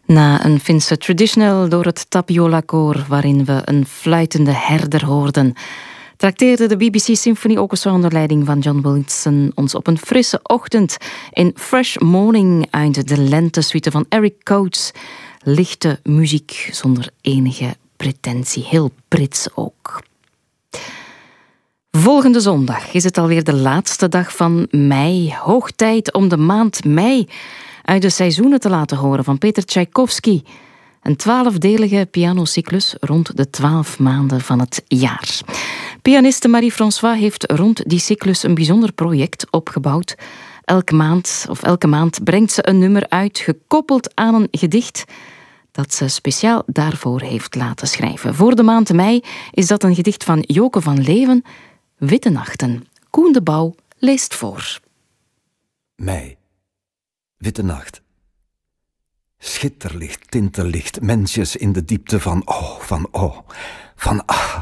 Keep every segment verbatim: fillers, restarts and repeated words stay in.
Na een Finse traditional door het Tapiola-koor, waarin we een fluitende herder hoorden, trakteerde de B B C Symphony Orchestra onder leiding van John Wilson ons op een frisse ochtend in Fresh Morning uit de lentesuite van Eric Coates. Lichte muziek zonder enige pretentie, heel Brits ook. Volgende zondag is het alweer de laatste dag van mei. Hoog tijd om de maand mei uit de seizoenen te laten horen van Peter Tchaikovsky. Een twaalfdelige pianocyclus rond de twaalf maanden van het jaar. Pianiste Marie-François heeft rond die cyclus een bijzonder project opgebouwd. Elke maand, of elke maand brengt ze een nummer uit, gekoppeld aan een gedicht dat ze speciaal daarvoor heeft laten schrijven. Voor de maand mei is dat een gedicht van Joke van Leeuwen, Witte Nachten. Koen de Bouw leest voor. Mei. Witte nacht. Schitterlicht, tintellicht, mensjes in de diepte van oh, van oh, van ah.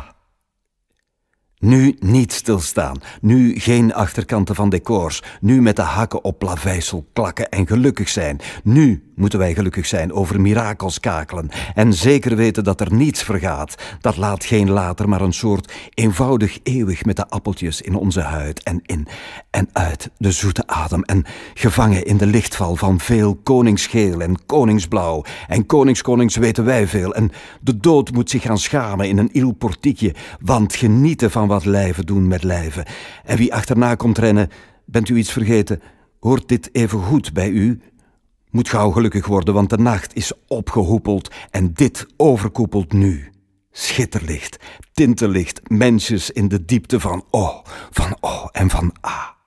Nu niet stilstaan, nu geen achterkanten van decors, nu met de hakken op plaveisel klakken en gelukkig zijn. Nu moeten wij gelukkig zijn, over mirakels kakelen en zeker weten dat er niets vergaat. Dat laat geen later, maar een soort eenvoudig eeuwig met de appeltjes in onze huid en in en uit de zoete adem en gevangen in de lichtval van veel koningsgeel en koningsblauw en koningskonings weten wij veel en de dood moet zich gaan schamen in een il portiekje, want genieten van wat lijven doen met lijven. En wie achterna komt rennen, bent u iets vergeten, hoort dit even goed bij u? Moet gauw gelukkig worden, want de nacht is opgehoepeld en dit overkoepelt nu. Schitterlicht, tintellicht, mensjes in de diepte van oh, van oh en van ah.